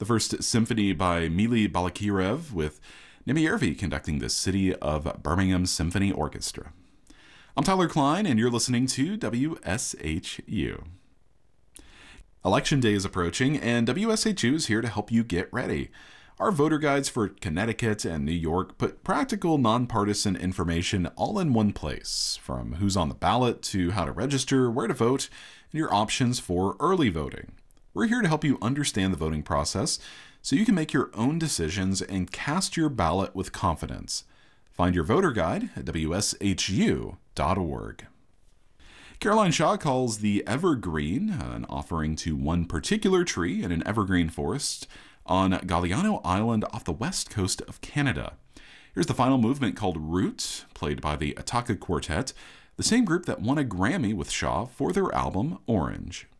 The first symphony by Mili Balakirev with Nemyervi conducting the City of Birmingham Symphony Orchestra. I'm Tyler Klein, and you're listening to WSHU. Election day is approaching, and WSHU is here to help you get ready. Our voter guides for Connecticut and New York put practical, nonpartisan information all in one place, from who's on the ballot to how to register, where to vote, and your options for early voting. We're here to help you understand the voting process so you can make your own decisions and cast your ballot with confidence. Find your voter guide at WSHU.org. Caroline Shaw calls the evergreen an offering to one particular tree in an evergreen forest on Galiano Island off the west coast of Canada. Here's the final movement called Root, played by the Ataka Quartet, the same group that won a Grammy with Shaw for their album Orange.